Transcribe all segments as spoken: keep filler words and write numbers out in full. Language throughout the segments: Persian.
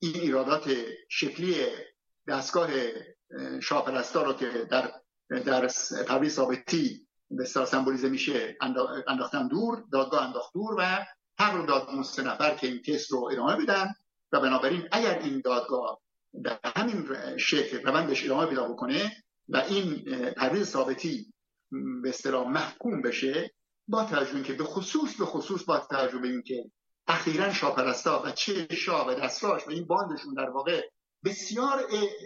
این ایرادات شکلی دستگاه شاهپرستا رو که در در پرویز ثابتی به اصطلاح سمبولیزه میشه انداختن دور، دادگاه انداخت دور و حق رو داد اون سه نفر که این کیس رو ادامه بدن و بنابراین اگر این دادگاه به همین شکل روندش ادامه پیدا بکنه و این پرویز ثابتی به اصطلاح محکوم بشه، با توجه اینکه به خصوص به خصوص با توجه به اینکه اخیراً شاهپرستا و چه شاه و دستاش و این باندشون در واقع بسیار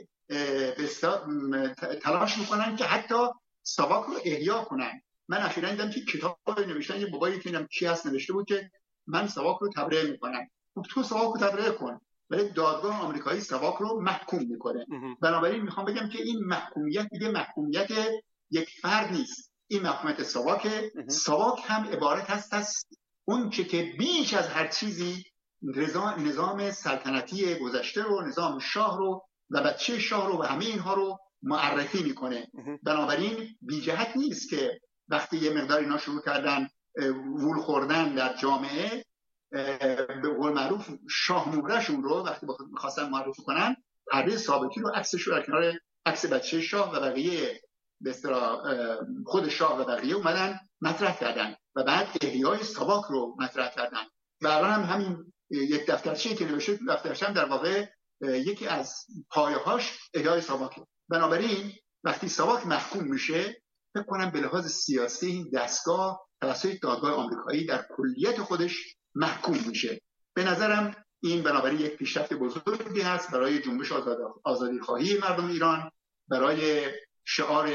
تلاش میکنن که حتی ساواک رو احیا کنن. من اخیراً دیدم که کتاب نوشتن یه بابایی که نمیدونم کی هست نوشته بود که من ساواک رو تبرئه میکنم. تو ساواک رو تبرئه کن، ولی دادگاه آمریکایی ساواک رو محکوم میکنه. بنابراین میخوام بگم که این محکومیت دیگه محکومیت یک فرد نیست، این محکومیت ساواک. ساواک هم عبارت هست از اون چه که بیش از هر چیزی نظام سلطنتی گذشته رو، نظام شاه رو و بچه شاه رو و همه اینها رو معرفی میکنه. بنابراین بی جهت نیست که وقتی یه مقدار اینا شروع کردن وول خوردن در جامعه، به قول معروف شاه مورشون رو وقتی میخواستن معرفی کنن، پرویز ثابتی رو عکسش رو در کنار عکس بچه شاه و بقیه به اصطلاح خود شاه و بقیه اومدن مطرح کردن و بعد احیای ساواک رو مطرح کردن و الان هم همین یک دفترچه‌ای که نوشته دفترچه هم در واقع یکی از پایه‌هاش احیای ساواکه. بنابراین وقتی ساواک محکوم میشه، فکر کنم به لحاظ سیاسی این دستگاه توسط دادگاه آمریکایی در کلیت خودش محکوم میشه. به نظرم این بنابراین یک پیشرفت بزرگی هست برای جنبش آزادی خواهی مردم ایران، برای شعار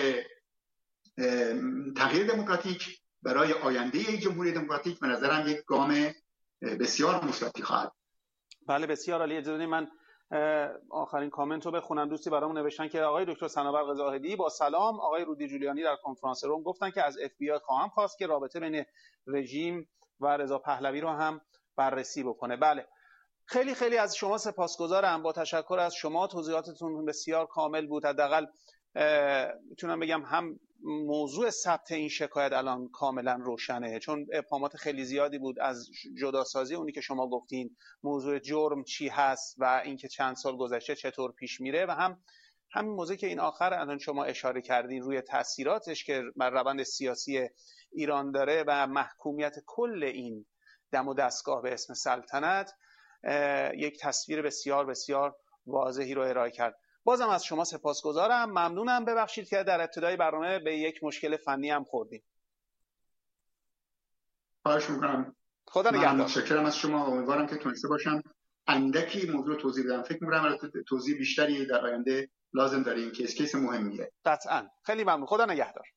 تغییر دموکراتیک، برای آینده جمهوری دموکراتیک. به نظرم یک گام بسیار مثبتی خواهد. بله بسیار عالی. اجازه من آخرین کامنت رو بخونم. دوستی برامون نوشتن که آقای دکتر سنابرق زاهدی با سلام، آقای رودی جولیانی در کنفرانس روم گفتن که از اف بی آی خواهم خواست که رابطه بین رژیم و رضا پهلوی رو هم بررسی بکنه. بله خیلی خیلی از شما سپاسگزارم. با تشکر از شما، توضیحاتتون بسیار کامل بود. حداقل میتونم بگم هم موضوع ثبت این شکایت الان کاملا روشنه، چون ابهامات خیلی زیادی بود از جداسازی اونی که شما گفتین، موضوع جرم چی هست و اینکه چند سال گذشته چطور پیش میره، و هم همین موضوعی که این آخر الان شما اشاره کردین روی تاثیراتش که بر روند سیاسی ایران داره و محکومیت کل این دم و دستگاه به اسم سلطنت، یک تصویر بسیار بسیار واضحی رو ارائه کرد. بازم از شما سپاسگزارم، ممنونم. ببخشید که در ابتدای برنامه به یک مشکل فنی هم خوردیم. خواهش می‌کنم. خدا نگهدار. من متشکرم از شما. امیدوارم که تونسته باشم اندکی موضوع توضیح بدم. فکر می‌کنم توضیح بیشتری در آینده لازم داره، این کیس کیس مهمیه. قطعاً. خیلی ممنون. خدا نگهدار.